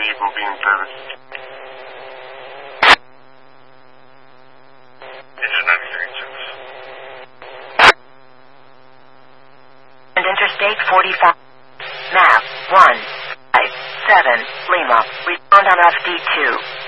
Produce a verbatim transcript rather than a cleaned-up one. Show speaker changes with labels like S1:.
S1: leave moving service. Engine nine thirty-six.
S2: And Interstate forty-five. Map one five seven Lima. Respond on F D two.